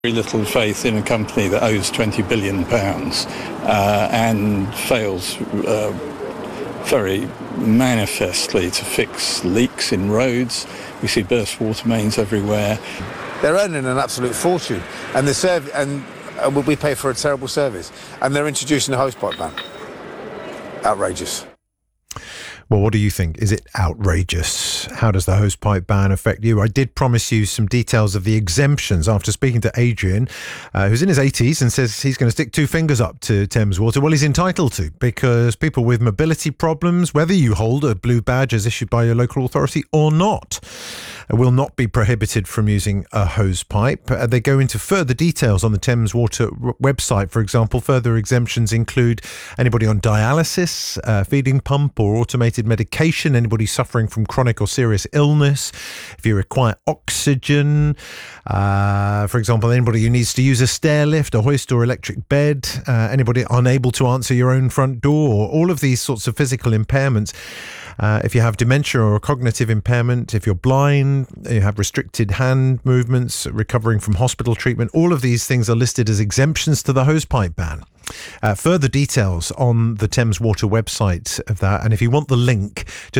Very little faith in a company that owes £20 billion and fails very manifestly to fix leaks in roads. We see burst water mains everywhere. They're earning an absolute fortune, and we pay for a terrible service, and they're introducing a hosepipe ban. Outrageous. Well, what do you think? Is it outrageous? How does the hosepipe ban affect you? I did promise you some details of the exemptions after speaking to Adrian, who's in his 80s and says he's going to stick two fingers up to Thames Water. Well, he's entitled to, because people with mobility problems, whether you hold a blue badge as issued by your local authority or not, will not be prohibited from using a hosepipe. They go into further details on the Thames Water website. For example, further exemptions include anybody on dialysis, feeding pump or automated medication, anybody suffering from chronic or serious illness, if you require oxygen, for example, anybody who needs to use a stair lift, a hoist or electric bed, anybody unable to answer your own front door, all of these sorts of physical impairments. If you have dementia or a cognitive impairment, if you're blind, you have restricted hand movements, recovering from hospital treatment, all of these things are listed as exemptions to the hosepipe ban. Further details on the Thames Water website of that, and if you want the link, just